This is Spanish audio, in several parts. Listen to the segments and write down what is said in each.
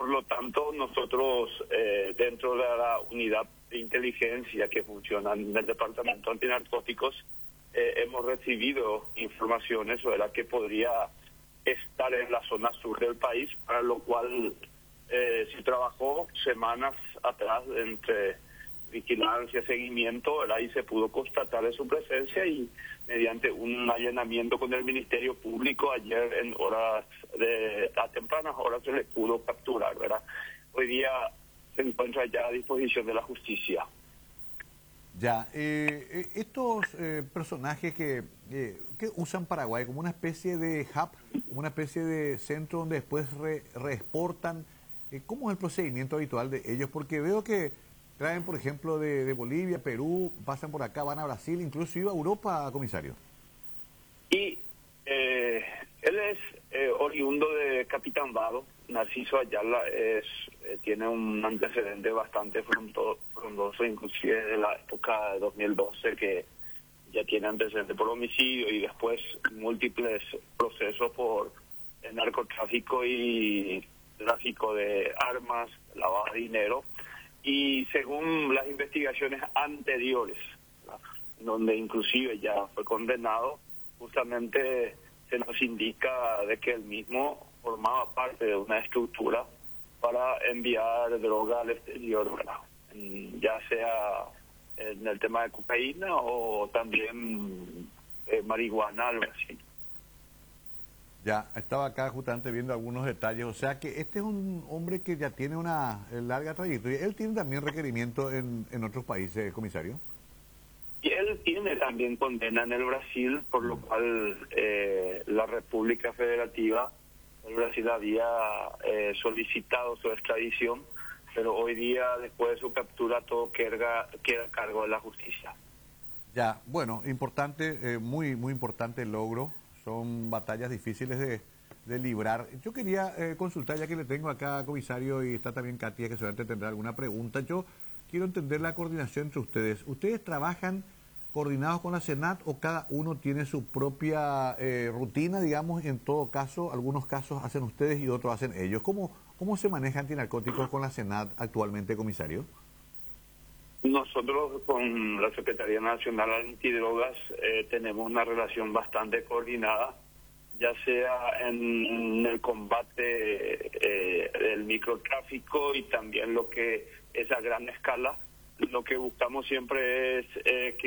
Por lo tanto, nosotros dentro de la unidad de inteligencia que funciona en el Departamento Antinarcóticos hemos recibido informaciones sobre la que podría estar en la zona sur del país, para lo cual se trabajó semanas atrás entre vigilancia, seguimiento, ¿verdad? Y se pudo constatar de su presencia, y mediante un allanamiento con el Ministerio Público ayer en horas a tempranas horas se le pudo capturar, ¿verdad? Hoy día se encuentra ya a disposición de la justicia. Ya, estos personajes que usan Paraguay como una especie de hub, como una especie de centro donde después reexportan, ¿cómo es el procedimiento habitual de ellos? Porque veo que traen, por ejemplo, de Bolivia, Perú, pasan por acá, van a Brasil, incluso iba a Europa, comisario. Y él es oriundo de Capitán Vado. Narciso Ayala tiene un antecedente bastante frondoso, inclusive de la época de 2012, que ya tiene antecedente por homicidio y después múltiples procesos por el narcotráfico y tráfico de armas, lavado de dinero. Y según las investigaciones anteriores, ¿verdad?, donde inclusive ya fue condenado, justamente se nos indica de que él mismo formaba parte de una estructura para enviar droga al exterior, ¿verdad?, ya sea en el tema de cocaína o también marihuana al Brasil. Ya, estaba acá justamente viendo algunos detalles, o sea que este es un hombre que ya tiene una larga trayectoria. ¿Él tiene también requerimiento en otros países, comisario? Y él tiene también condena en el Brasil, por lo cual la República Federativa del Brasil había solicitado su extradición, pero hoy día, después de su captura, todo queda a cargo de la justicia. Ya, bueno, importante, muy importante el logro. Son batallas difíciles de librar. Yo quería consultar, ya que le tengo acá, comisario, y está también Katia, que seguramente tendrá alguna pregunta. Yo quiero entender la coordinación entre ustedes. ¿Ustedes trabajan coordinados con la SENAT o cada uno tiene su propia rutina, digamos? En todo caso, algunos casos hacen ustedes y otros hacen ellos. ¿Cómo se maneja antinarcóticos con la SENAT actualmente, comisario? Nosotros con la Secretaría Nacional Antidrogas tenemos una relación bastante coordinada, ya sea en el combate del microtráfico y también lo que es a gran escala. Lo que buscamos siempre es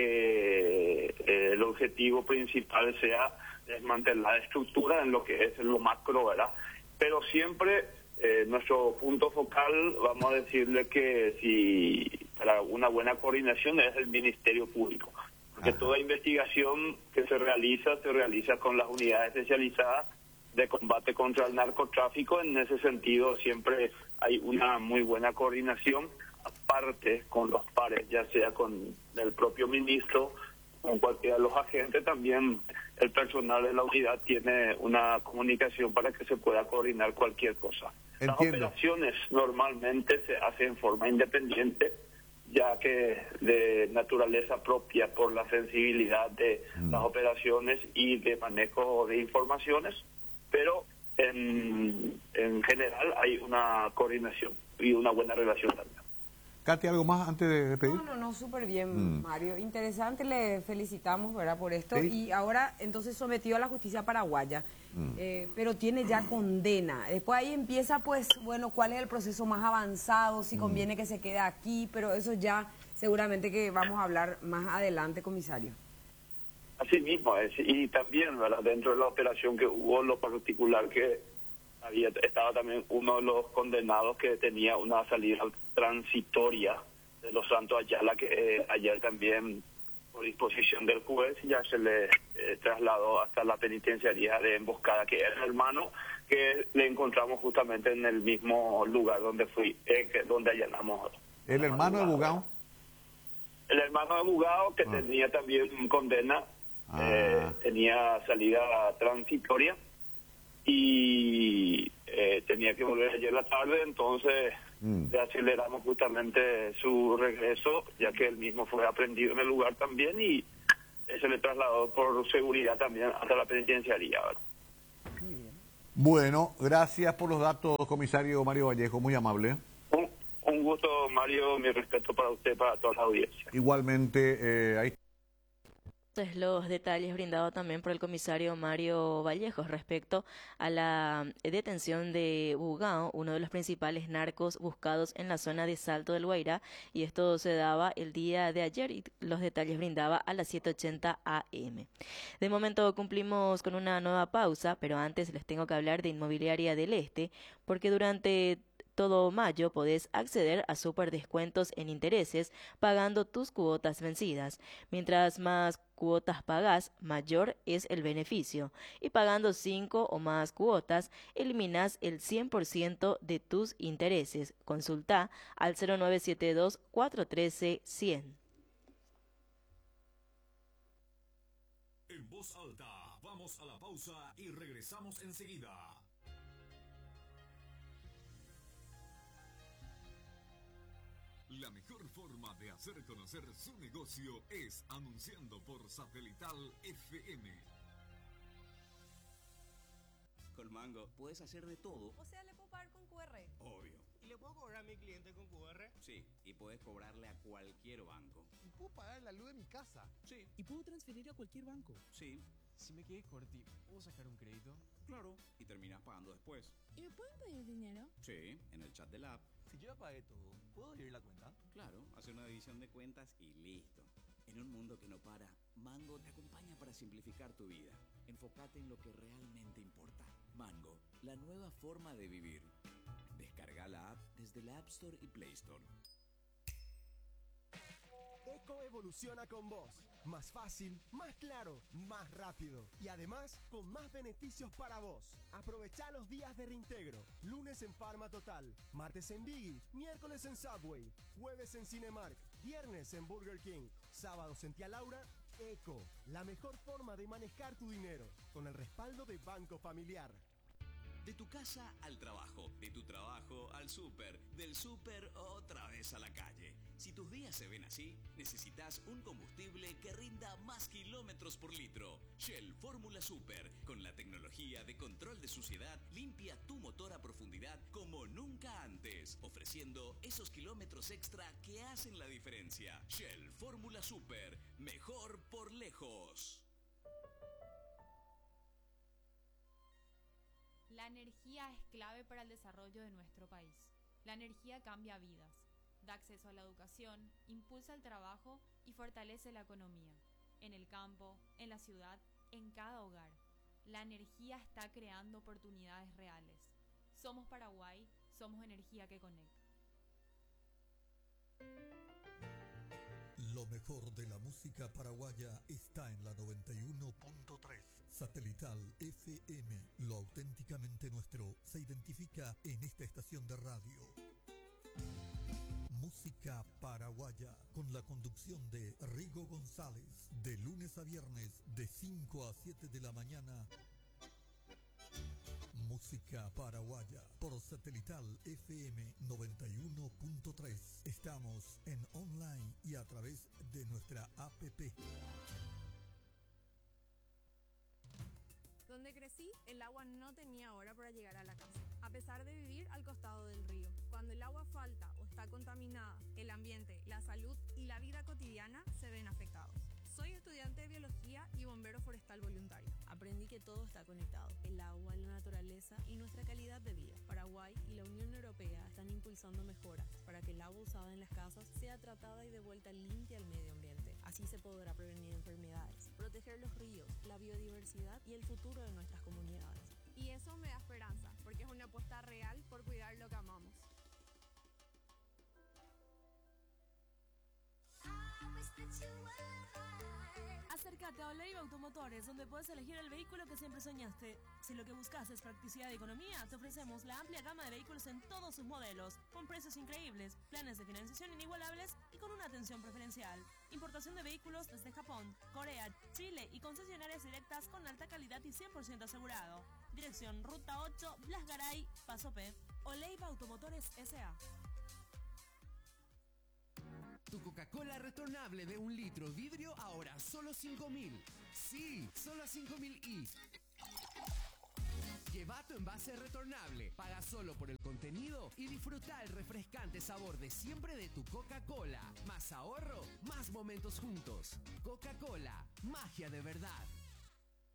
que el objetivo principal sea desmantelar la estructura en lo que es lo macro, ¿verdad? Pero siempre nuestro punto focal, vamos a decirle que si para una buena coordinación es el Ministerio Público, porque toda investigación que se realiza con las unidades especializadas de combate contra el narcotráfico. En ese sentido siempre hay una muy buena coordinación, aparte con los pares, ya sea con el propio ministro, con cualquiera de los agentes. También el personal de la unidad tiene una comunicación para que se pueda coordinar cualquier cosa. Entiendo. Las operaciones normalmente se hacen en forma independiente, ya que de naturaleza propia por la sensibilidad de las operaciones y de manejo de informaciones, pero en general hay una coordinación y una buena relación también. Katy, ¿algo más antes de despedir? No, súper bien, Mario. Interesante, le felicitamos, ¿verdad?, por esto. ¿Sí? Y ahora, entonces, sometido a la justicia paraguaya, pero tiene ya condena. Después ahí empieza, pues, bueno, cuál es el proceso más avanzado, si conviene que se quede aquí, pero eso ya seguramente que vamos a hablar más adelante, comisario. Así mismo es. Y también, ¿verdad?, dentro de la operación que hubo, lo particular que estaba también uno de los condenados que tenía una salida transitoria de Los Santos Ayala, que ayer también, por disposición del juez, ya se le trasladó hasta la penitenciaría de Emboscada, que es el hermano que le encontramos justamente en el mismo lugar donde donde allanamos. ¿El hermano de Bugao? El hermano de Bugao, que tenía también condena, tenía salida transitoria y tenía que volver ayer la tarde, entonces le aceleramos justamente su regreso, ya que él mismo fue aprendido en el lugar también, y se le trasladó por seguridad también hasta la penitenciaría, ¿verdad? Muy bien. Bueno, gracias por los datos, comisario Mario Vallejo, muy amable. Un gusto, Mario, mi respeto para usted, para toda la audiencia. Igualmente, ahí Los detalles brindados también por el comisario Mario Vallejos respecto a la detención de Bugao, uno de los principales narcos buscados en la zona de Salto del Guairá, y esto se daba el día de ayer y los detalles brindaba a las 7:80 am. De momento cumplimos con una nueva pausa, pero antes les tengo que hablar de Inmobiliaria del Este, porque durante todo mayo podés acceder a super descuentos en intereses pagando tus cuotas vencidas. Mientras más cuotas pagás, mayor es el beneficio. Y pagando 5 o más cuotas, eliminas el 100% de tus intereses. Consulta al 0972-413-100. En voz alta, vamos a la pausa y regresamos enseguida. La mejor forma de hacer conocer su negocio es anunciando por Satelital FM. Con Mango puedes hacer de todo. O sea, le puedo pagar con QR. Obvio. ¿Y le puedo cobrar a mi cliente con QR? Sí, y puedes cobrarle a cualquier banco. ¿Y puedo pagar la luz de mi casa? Sí. ¿Y puedo transferir a cualquier banco? Sí, Si me quedé corti, ¿puedo sacar un crédito? claro. Y terminas pagando después. ¿Y me pueden pedir dinero? Sí, en el chat de la app. Si yo ya pagué todo, ¿puedo abrir la cuenta? Claro, hacer una división de cuentas y listo. En un mundo que no para, Mango te acompaña para simplificar tu vida. Enfócate en lo que realmente importa. Mango, la nueva forma de vivir. Descarga la app desde la App Store y Play Store. Eco evoluciona con vos. Más fácil, más claro, más rápido. Y además, con más beneficios para vos. Aprovecha los días de reintegro. Lunes en Farma Total. Martes en Biggie. Miércoles en Subway. Jueves en Cinemark. Viernes en Burger King. Sábados en Tía Laura. Eco, la mejor forma de manejar tu dinero. Con el respaldo de Banco Familiar. De tu casa al trabajo, de tu trabajo al súper, del súper otra vez a la calle. Si tus días se ven así, necesitas un combustible que rinda más kilómetros por litro. Shell Fórmula Super, con la tecnología de control de suciedad, limpia tu motor a profundidad como nunca antes, ofreciendo esos kilómetros extra que hacen la diferencia. Shell Fórmula Super, mejor por lejos. La energía es clave para el desarrollo de nuestro país. La energía cambia vidas, da acceso a la educación, impulsa el trabajo y fortalece la economía. En el campo, en la ciudad, en cada hogar. La energía está creando oportunidades reales. Somos Paraguay, somos energía que conecta. Lo mejor de la música paraguaya está en la 91.3. Satelital FM. Lo auténticamente nuestro se identifica en esta estación de radio. Música paraguaya con la conducción de Rigo González. De lunes a viernes de 5 a 7 de la mañana. Música paraguaya por Satelital FM 91.3. Estamos en online y a través de nuestra app. Donde crecí, el agua no tenía hora para llegar a la casa, a pesar de vivir al costado del río. Cuando el agua falta o está contaminada, el ambiente, la salud y la vida cotidiana se ven afectados. Soy estudiante de biología y bombero forestal voluntario. Aprendí que todo está conectado, el agua, la naturaleza y nuestra calidad de vida. Paraguay y la Unión Europea están impulsando mejoras para que el agua usada en las casas sea tratada y de vuelta limpia al medio ambiente. Así se podrá prevenir enfermedades, proteger los ríos, la biodiversidad y el futuro de nuestras comunidades. Y eso me da esperanza, porque es una apuesta real por cuidar lo que amamos. Acércate a Oleiva Automotores, donde puedes elegir el vehículo que siempre soñaste. Si lo que buscas es practicidad y economía, te ofrecemos la amplia gama de vehículos en todos sus modelos, con precios increíbles, planes de financiación inigualables y con una atención preferencial. Importación de vehículos desde Japón, Corea, Chile y concesionarias directas con alta calidad y 100% asegurado. Dirección Ruta 8, Blas Garay, Paso P. Oleiva Automotores S.A. Tu Coca-Cola retornable de 1 litro vidrio ahora solo 5.000. Sí, solo 5.000 y... Lleva tu envase retornable, paga solo por el contenido y disfruta el refrescante sabor de siempre de tu Coca-Cola. Más ahorro, más momentos juntos. Coca-Cola, magia de verdad.